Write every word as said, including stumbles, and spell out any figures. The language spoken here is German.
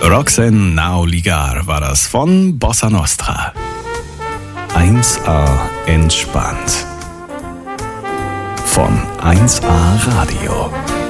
Roxanne Nauligar war das von Bossa Nostra. eins a entspannt. Von eins a Radio.